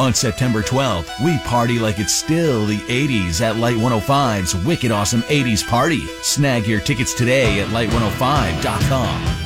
On September 12th, we party like it's still the 80s at Light 105's Wicked Awesome 80s Party. Snag your tickets today at light105.com.